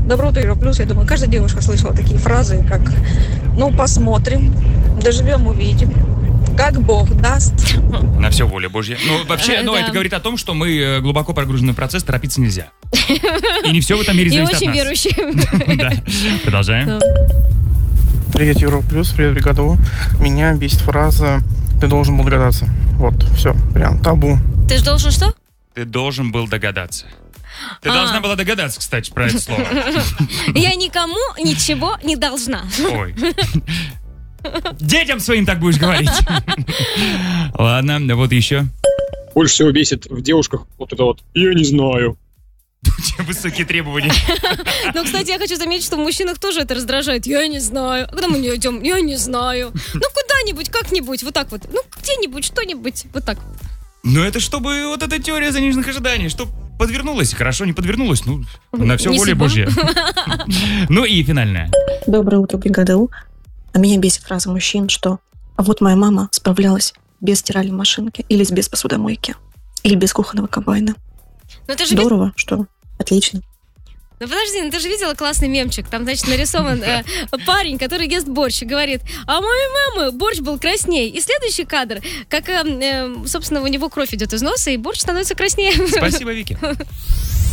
Добро утро, Европа Плюс. Я думаю, каждая девушка слышала такие фразы, как «ну, посмотрим», «доживем, увидим», «как Бог даст». На все воля Божья. Ну, вообще, это говорит о том, что мы глубоко погружены в процесс, торопиться нельзя. И не все в этом мире зависит от нас. И очень верующие. Да. Продолжаем. Привет, Европа Плюс, привет, бригада У. Меня бесит фраза «ты должен был догадаться». Вот, все, прям табу. Ты же должен что? Ты должен был догадаться. Ты должна была догадаться, кстати, про это слово. Я никому ничего не должна. Ой. Детям своим так будешь говорить. Ладно, вот еще. Больше всего бесит в девушках вот это вот «я не знаю». Высокие требования. Но, кстати, я хочу заметить, что в мужчинах тоже это раздражает. Я не знаю. А когда мы не идем? Я не знаю. Ну, куда-нибудь, как-нибудь, вот так вот. Ну, где-нибудь, что-нибудь, вот так. Ну, это чтобы вот эта теория заниженных ожиданий, что подвернулась, хорошо, не подвернулась, ну, на все воля Божья. Ну и финальная. Доброе утро, бригада У. А меня бесит фраза мужчин, что «а вот моя мама справлялась без стиральной машинки, или без посудомойки, или без кухонного комбайна». Здорово, что отлично. Ну подожди, ты же видела классный мемчик? Там, значит, нарисован парень, который ест борщ и говорит: а у моей мамы борщ был красней. И следующий кадр, как, собственно, у него кровь идет из носа, и борщ становится краснее. Спасибо, Вики.